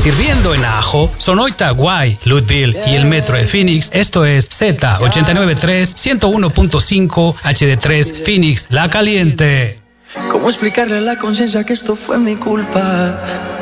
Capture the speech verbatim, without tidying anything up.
sirviendo en Ajo, Sonoita, Guay, Lutville y el metro de Phoenix. Esto es Z ochenta y nueve punto tres, ciento uno punto cinco, H D tres, Phoenix, La Caliente. ¿Cómo explicarle a la conciencia que esto fue mi culpa?